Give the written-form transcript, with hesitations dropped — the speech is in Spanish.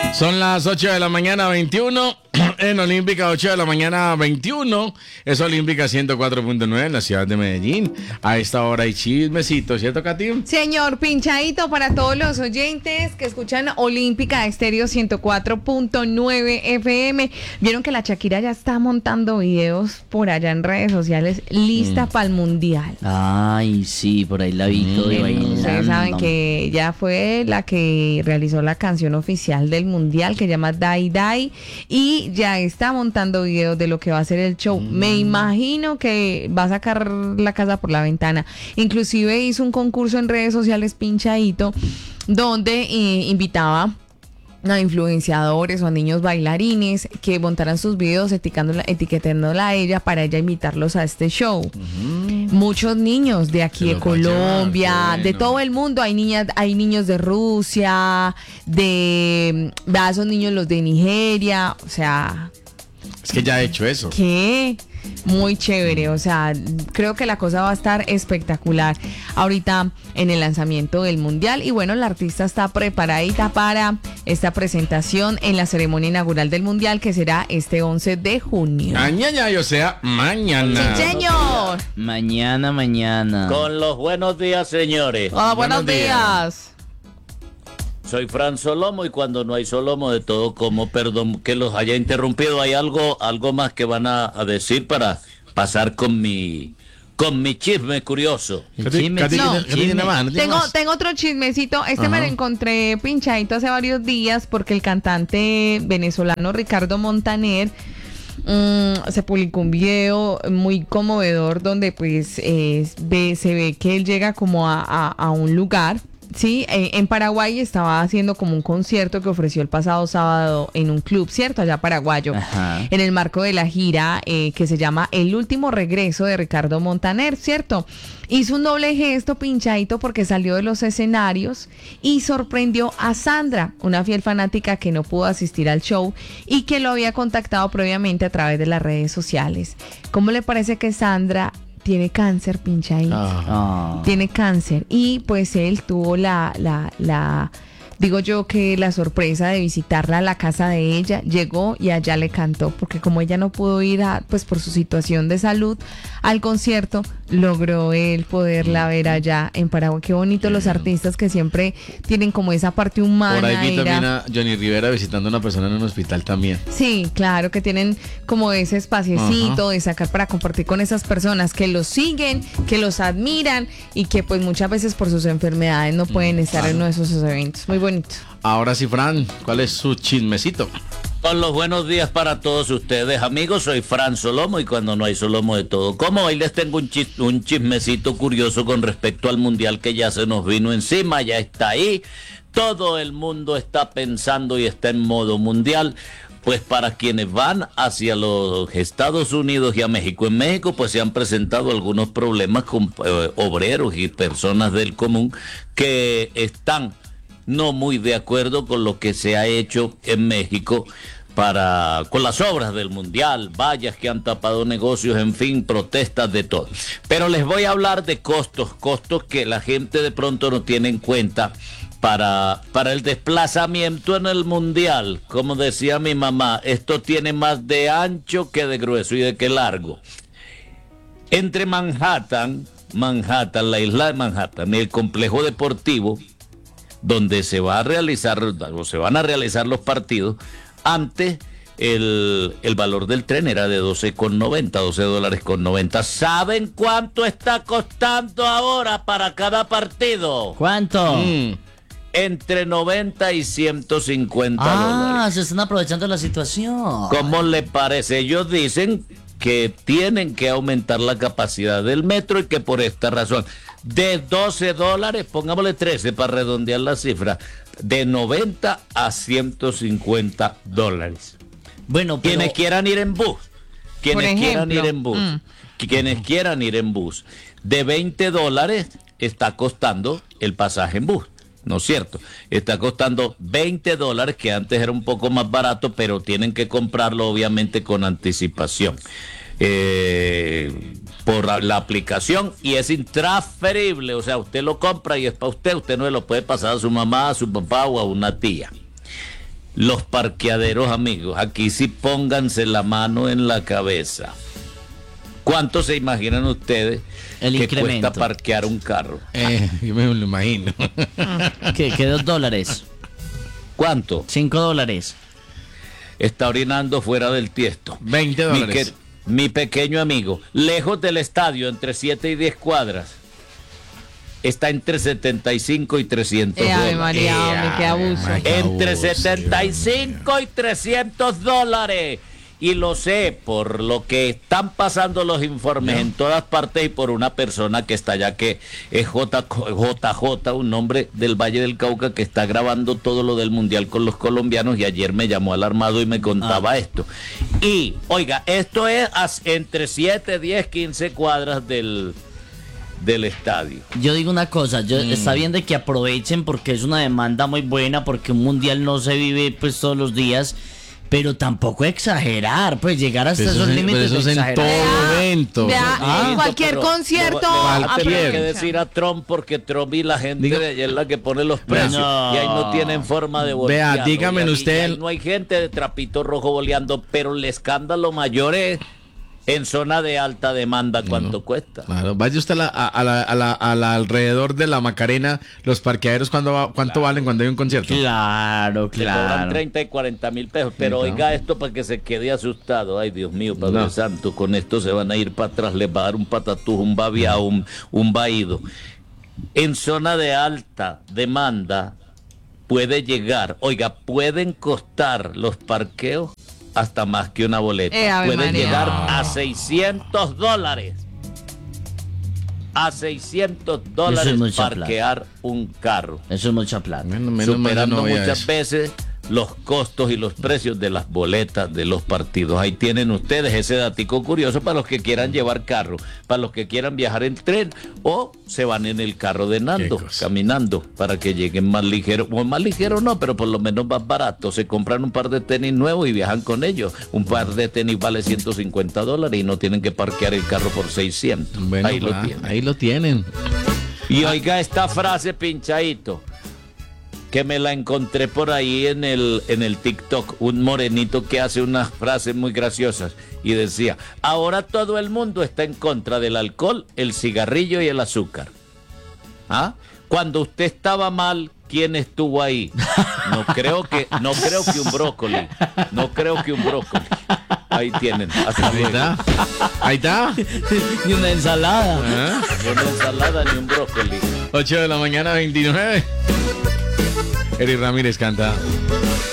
Son las 8 de la mañana 21 en Olímpica, 8 de la mañana 21. Es Olímpica 104.9 en la ciudad de Medellín. A esta hora hay chismecito, ¿cierto, Katy? Señor, pinchadito para todos los oyentes que escuchan Olímpica Estéreo 104.9 FM. Vieron que la Shakira ya está montando videos por allá en redes sociales, lista para el Mundial. Ay, sí, por ahí la vi todo bailando. Ustedes saben que ella fue la que realizó la canción oficial del Mundial, que se llama Die Die, y ya está montando videos de lo que va a ser el show. Me imagino que va a sacar la casa por la ventana. Inclusive hizo un concurso en redes sociales, pinchadito, donde invitaba a influenciadores o a niños bailarines que montaran sus videos etiquetándola a ella para ella invitarlos a este show. Muchos niños de aquí de Colombia, de todo el mundo. Hay niños de Rusia, de esos niños los de Nigeria, o sea, es que ya ha hecho eso. ¿Qué? Muy chévere, o sea, creo que la cosa va a estar espectacular ahorita en el lanzamiento del Mundial. Y bueno, la artista está preparadita para esta presentación en la ceremonia inaugural del Mundial, que será este 11 de junio. Mañana, o sea, mañana. Sí, señor. Mañana. Con los buenos días, señores. Hola, buenos días. Soy Fran Solomo y cuando no hay Solomo de todo como, perdón que los haya interrumpido, hay algo más que van a decir para pasar con mi chisme curioso. Tengo otro chismecito. Me lo encontré pinchadito hace varios días porque el cantante venezolano Ricardo Montaner se publicó un video muy conmovedor donde pues se ve que él llega como a un lugar. Sí, en Paraguay estaba haciendo como un concierto que ofreció el pasado sábado en un club, ¿cierto? Allá paraguayo. Ajá. En el marco de la gira que se llama El Último Regreso de Ricardo Montaner, ¿cierto? Hizo un doble gesto, pinchadito, porque salió de los escenarios y sorprendió a Sandra, una fiel fanática que no pudo asistir al show y que lo había contactado previamente a través de las redes sociales. ¿Cómo le parece que Sandra tiene cáncer, pinchadito? Tiene cáncer y pues él tuvo digo yo que la sorpresa de visitarla a la casa de ella, llegó y allá le cantó, porque como ella no pudo ir pues por su situación de salud al concierto, logró él poderla ver allá en Paraguay. Qué bonito los artistas que siempre tienen como esa parte humana. Por ahí vi también a Johnny Rivera visitando a una persona en un hospital también. Sí, claro, que tienen como ese espaciecito de sacar para compartir con esas personas que los siguen, que los admiran y que pues muchas veces por sus enfermedades no pueden estar en uno de esos eventos. Muy bonito. Ahora sí, Fran, ¿cuál es su chismecito? Con los buenos días para todos ustedes, amigos. Soy Fran Solomo y cuando no hay Solomo de todo como, hoy les tengo un chismecito curioso con respecto al Mundial que ya se nos vino encima, ya está ahí. Todo el mundo está pensando y está en modo mundial. Pues para quienes van hacia los Estados Unidos y a México. En México pues se han presentado algunos problemas con obreros y personas del común que están no muy de acuerdo con lo que se ha hecho en México con las obras del Mundial, vallas que han tapado negocios, en fin, protestas de todo. Pero les voy a hablar de costos que la gente de pronto no tiene en cuenta para el desplazamiento en el Mundial. Como decía mi mamá, esto tiene más de ancho que de grueso y de que largo. Entre Manhattan, la isla de Manhattan, y el complejo deportivo donde se van a realizar los partidos, antes el valor del tren era de $12.90. ¿Saben cuánto está costando ahora para cada partido? ¿Cuánto? Entre 90 y 150 dólares. Se están aprovechando la situación. ¿Cómo le parece? Ellos dicen que tienen que aumentar la capacidad del metro y que por esta razón de $12, pongámosle 13 para redondear la cifra, de 90 a 150 dólares. Bueno, pero quienes quieran ir en bus, quienes quieran ir en bus, de $20 está costando el pasaje en bus. ¿No es cierto? Está costando $20, que antes era un poco más barato, pero tienen que comprarlo obviamente con anticipación por la aplicación, y es intransferible, o sea, usted lo compra y es para usted no se lo puede pasar a su mamá, a su papá o a una tía. los parqueaderos, amigos, aquí sí pónganse la mano en la cabeza. ¿Cuánto se imaginan ustedes El que incremento. cuesta parquear un carro? Yo me lo imagino. ¿Qué $2? ¿Cuánto? $5. Está orinando fuera del tiesto. $20. Mi pequeño amigo, lejos del estadio, entre 7 y 10 cuadras, está entre 75 y 300 Ave dólares. María, hombre, qué abuso. María. Entre abuso, 75 y 300 dólares. Y lo sé por lo que están pasando los informes en todas partes y por una persona que está allá, que es JJ, un hombre del Valle del Cauca que está grabando todo lo del Mundial con los colombianos, y ayer me llamó alarmado y me contaba esto. Y, oiga, esto es entre 7, 10, 15 cuadras del estadio. Yo digo una cosa, está bien de que aprovechen porque es una demanda muy buena, porque un mundial no se vive pues todos los días, pero tampoco exagerar, pues llegar hasta Pero esos eso es- límites pero eso de es en exagerar. todo evento. Vea, Ah, en cualquier Pero concierto. le va a tener cualquier. que decir a Trump, porque Trump y la gente Diga- de allá es la que pone los precios, No. y ahí no tienen forma de Vea, voltearlo. dígame Y ahí- usted- y ahí no hay gente de trapito rojo boleando, pero el escándalo mayor es en zona de alta demanda. ¿Cuánto cuesta? Claro, vaya usted a la alrededor de la Macarena, los parqueaderos, ¿cuánto valen cuando hay un concierto? Claro, Le cobran claro. 30 y 40 mil pesos, pero Sí, oiga esto para que se quede asustado. Ay, Dios mío, Padre No. Santo, con esto se van a ir para atrás, les va a dar un patatús, un babiao, un vaído. En zona de alta demanda puede llegar, oiga, pueden costar los parqueos hasta más que una boleta. Ave Pueden María. llegar a $600. A $600 Eso es mucha plata. parquear un carro, Eso es mucha plata. Menos mal yo superando no voy a muchas eso. veces los costos y los precios de las boletas de los partidos. Ahí tienen ustedes ese datico curioso para los que quieran llevar carro, para los que quieran viajar en tren, o se van en el carro de Nando, Qué cosa. caminando, para que lleguen más ligeros. O más ligeros no, pero por lo menos más barato. Se compran un par de tenis nuevos y viajan con ellos. Un par de tenis vale $150 y no tienen que parquear el carro por 600. Bueno, Ahí lo ah, tienen. ahí lo tienen. Y oiga esta frase, pinchadito, que me la encontré por ahí en el TikTok, un morenito que hace unas frases muy graciosas y decía: ahora todo el mundo está en contra del alcohol, el cigarrillo y el azúcar. ¿Ah? Cuando usted estaba mal, ¿quién estuvo ahí? No creo que un brócoli. No creo que un brócoli. Ahí tienen. Hasta Ahí luego. está. Ahí está. Ni una ensalada. Ah, Ni una ensalada ni un brócoli. 8 de la mañana, 29. Eri Ramírez canta.